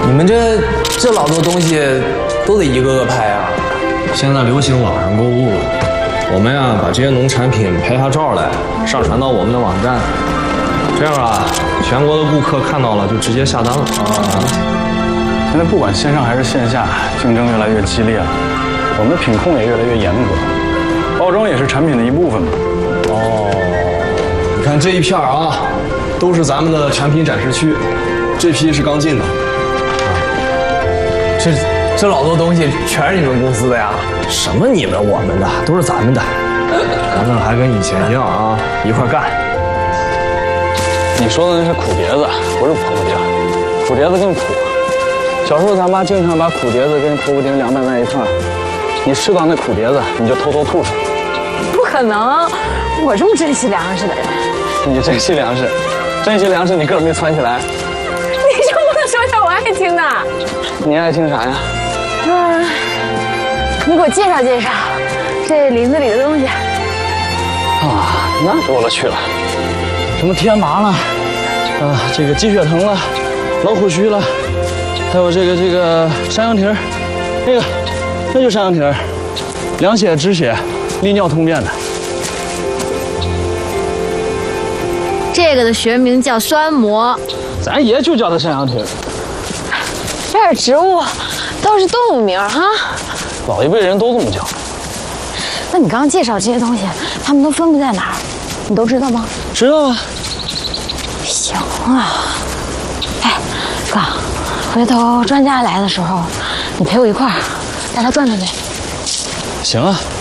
你们这老多东西都得一个个拍啊！ 现在流行网上购物，我们呀把这些农产品拍下照来，上传到我们的网站，这样啊，全国的顾客看到了就直接下单了啊。 现在不管线上还是线下，竞争越来越激烈了，我们的品控也越来越严格，包装也是产品的一部分嘛。 哦，你看这一片啊，都是咱们的产品展示区，这批是刚进的。 这老多东西全是你们公司的呀？ 什么你们我们的，都是咱们的。咱们还跟以前一样啊，一块干。 你说的那是苦碟子，不是葡萄丁。苦碟子更苦。小时候咱妈经常把苦碟子跟葡萄丁凉拌在一块儿，你吃到那苦碟子，你就偷偷吐出来。 不可能，我这么珍惜粮食的人。 你珍惜粮食，珍惜粮食，你个儿没窜起来。 你就不能说点我爱听的？ 你爱听啥呀？ 你给我介绍介绍这林子里的东西。 啊，那多了去了，什么天麻了，这个鸡血藤了，老虎须了，还有这个山羊蹄儿，那就山羊蹄儿，凉血止血，利尿通便的。 这个的学名叫酸蘑， 咱爷就叫它山羊蹄儿。 这儿植物都是动物名哈。 老一辈人都这么叫。 那你刚刚介绍这些东西，他们都分布在哪儿？你都知道吗？ 知道啊。 行啊。哎，哥，回头专家来的时候，你陪我一块儿带他转转呗。 行啊。